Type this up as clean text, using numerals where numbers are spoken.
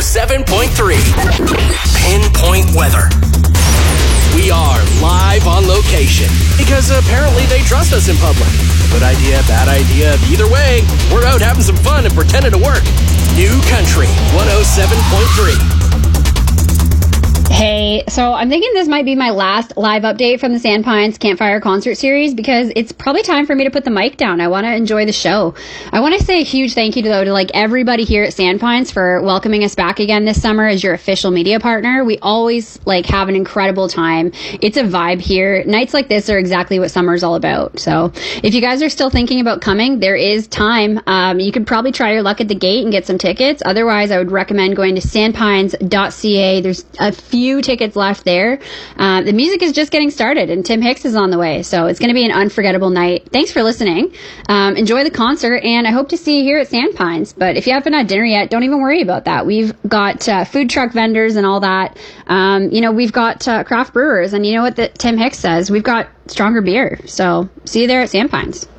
107.3. Pinpoint weather. We are live on location because apparently they trust us in public. Good idea, bad idea. Either way, we're out having some fun and pretending to work. New Country 107.3. Hey, so I'm thinking this might be my last live update from the Sandpines Campfire Concert Series because it's probably time for me to put the mic down. I want to enjoy the show. I want to say a huge thank you to like everybody here at Sandpines for welcoming us back again this summer as your official media partner. We always have an incredible time. It's a vibe here. Nights like this are exactly what summer's all about. So if you guys are still thinking about coming, there is time. You could probably try your luck at the gate and get some tickets. Otherwise, I would recommend going to sandpines.ca. There's a few tickets left there. The music is just getting started and Tim Hicks is on the way, so it's going to be an unforgettable night. Thanks for listening. Enjoy the concert, and I hope to see you here at Sandpines. But if you haven't had dinner yet, don't even worry about that. We've got food truck vendors and all that. We've got craft brewers, and you know what Tim Hicks says? We've got stronger beer. So see you there at Sandpines.